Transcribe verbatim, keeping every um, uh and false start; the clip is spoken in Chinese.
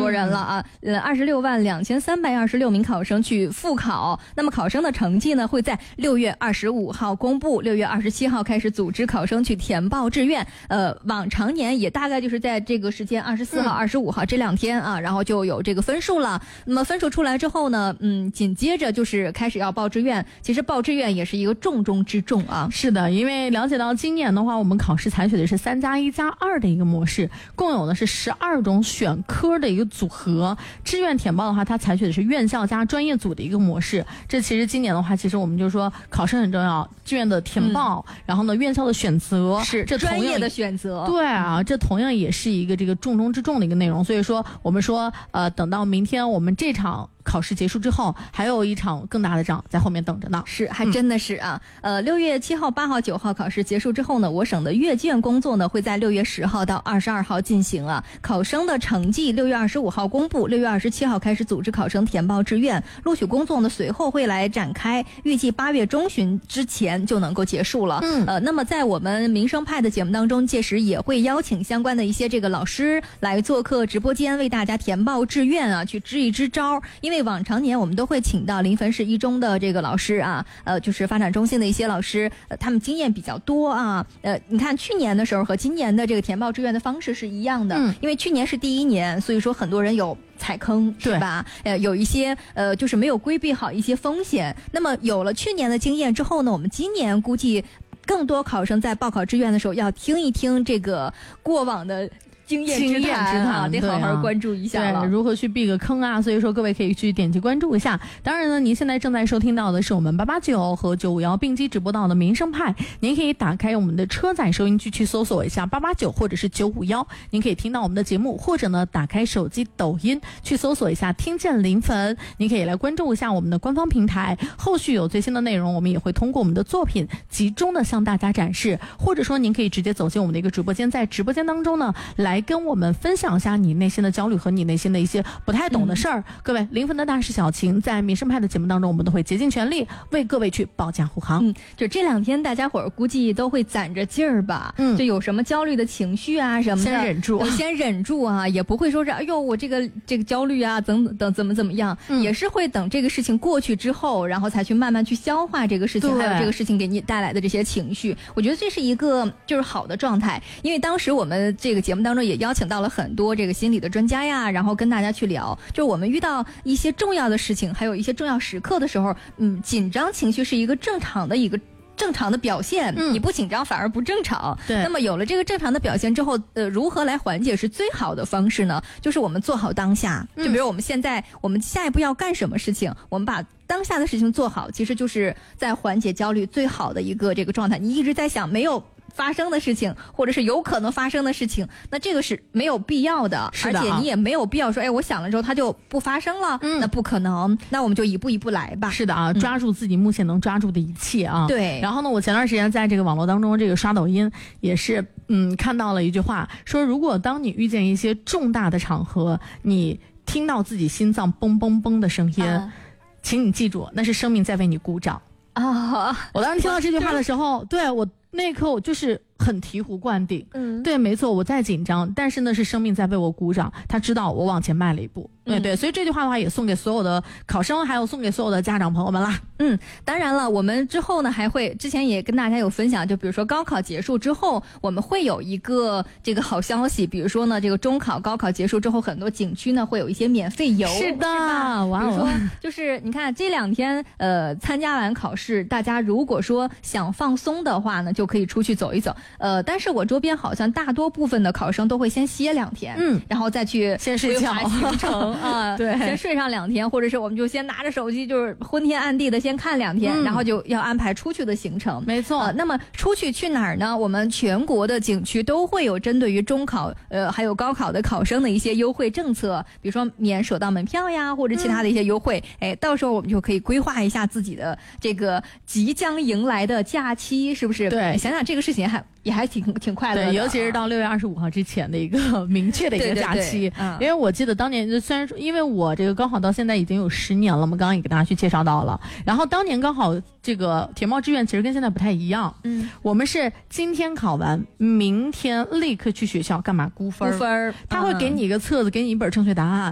多人了啊，呃，二十六万两千三百二十六名考生去复考。那么考生的成绩呢，会在六月二十五号公布，六月二十七号开始组织考生去填报志愿。呃，往常年也大概就是在这个时间，二十四号、二十五号这两天啊，然后就有这个分数了。那么分数出来之后呢，嗯，紧接着就是开始要报志愿。其实报志愿也是一个重中之重啊。 是的，因为了解到今年的话，我们考试采取的是三加一加二的一个模式，共有的是十二种选科的一个组合。志愿填报的话，它采取的是院校加专业组的一个模式。这其实今年的话，其实我们就说考试很重要，志愿的填报，嗯、然后呢，院校的选择是这专业的选择。 对啊，这同样也是一个这个重中之重的一个内容。所以说，我们说，呃，等到明天我们这场考试结束之后，还有一场更大的仗在后面等着呢。 是，还真的是啊。嗯、呃，六月七号、八号、九号考试结束之后呢，我省的阅卷工作呢会在六月十号到二十二号进行啊。考生的成绩六月二十五号公布，六月二十七号开始组织考生填报志愿，录取工作呢随后会来展开，预计八月中旬之前就能够结束了。嗯，呃，那么在我们民生派的节目当中，届时也会邀请相关的一些这个老师来做客直播间，为大家填报志愿啊，去支一支招。因为往常年我们都会请到临汾市一中的这个老师啊，呃，就是发展中心的一些老师，呃，他们经验比较多啊。呃，你看去年的时候和今年的这个填报志愿的方式是一样的，嗯、因为去年是第一年，所以说很多人有踩坑，是吧？呃，有一些呃，就是没有规避好一些风险。那么有了去年的经验之后呢，我们今年估计更多考生在报考志愿的时候要听一听这个过往的经验之谈啊，得好好关注一下了。 对，如何去避个坑啊？所以说各位可以去点击关注一下。当然呢，您现在正在收听到的是我们八八九和九五幺并机直播到的民生派，您可以打开我们的车载收音机去搜索一下八八九或者是九五幺，您可以听到我们的节目，或者呢打开手机抖音去搜索一下听见临汾，您可以来关注一下我们的官方平台。后续有最新的内容，我们也会通过我们的作品集中的向大家展示，或者说您可以直接走进我们的一个直播间，在直播间当中呢来跟我们分享一下你内心的焦虑和你内心的一些不太懂的事儿。嗯、各位，临汾的大事小情，在民生派的节目当中，我们都会竭尽全力为各位去保驾护航。 嗯，就这两天大家伙儿估计都会攒着劲儿吧，嗯，就有什么焦虑的情绪啊什么的， 先忍住， 先忍住啊，也不会说是哎呦我这个这个焦虑啊，等等怎么怎么样，嗯、也是会等这个事情过去之后，然后才去慢慢去消化这个事情，还有这个事情给你带来的这些情绪。我觉得这是一个就是好的状态，因为当时我们这个节目当中也邀请到了很多这个心理的专家呀，然后跟大家去聊，就是我们遇到一些重要的事情，还有一些重要时刻的时候，嗯，紧张情绪是一个正常的一个。正常的表现，嗯、你不紧张反而不正常。对，那么有了这个正常的表现之后，呃，如何来缓解是最好的方式呢？就是我们做好当下。就比如我们现在，嗯、我们下一步要干什么事情，我们把当下的事情做好，其实就是在缓解焦虑最好的一个这个状态。你一直在想没有发生的事情，或者是有可能发生的事情，那这个是没有必要的， 是的啊、 而且你也没有必要说，哎，我想了之后它就不发生了，嗯、那不可能。那我们就一步一步来吧。 是的啊，抓住自己目前能抓住的一切啊。 对。 然后呢，我前段时间在这个网络当中，这个刷抖音也是，嗯，看到了一句话，说如果当你遇见一些重大的场合，你听到自己心脏嘣嘣嘣的声音，啊、请你记住，那是生命在为你鼓掌啊！我当时听到这句话的时候，对我。那一刻我就是很醍醐灌顶，嗯，对，没错，我在紧张，但是呢是生命在为我鼓掌，他知道我往前迈了一步，对、嗯、对，所以这句话的话也送给所有的考生，还有送给所有的家长朋友们啦。 嗯，当然了，我们之后呢还会，之前也跟大家有分享，就比如说高考结束之后，我们会有一个这个好消息，比如说呢，这个中考、高考结束之后，很多景区呢会有一些免费游， 是的，哇， 比如说就是你看这两天，呃，参加完考试，大家如果说想放松的话呢，就可以出去走一走，呃，但是我周边好像大多部分的考生都会先歇两天，嗯，然后再去先睡觉行程啊，对，先睡上两天，或者是我们就先拿着手机，就是昏天暗地的先看两天，嗯、然后就要安排出去的行程， 没错、 呃。那么出去去哪儿呢？我们全国的景区都会有针对于中考呃还有高考的考生的一些优惠政策，比如说免首档门票呀，或者其他的一些优惠，嗯、哎，到时候我们就可以规划一下自己的这个即将迎来的假期，是不是？ 对， 想想这个事情还也还挺挺快乐的， 对，尤其是到六月二十五号之前的一个明确的一个假期。对对对嗯、因为我记得当年，虽然说，因为我这个高考到现在已经有十年了，我们刚刚也给大家去介绍到了。然后当年刚好这个填报志愿其实跟现在不太一样，嗯，我们是今天考完，明天立刻去学校干嘛估分？ 估分， 他会给你一个册子，给你一本正确答案。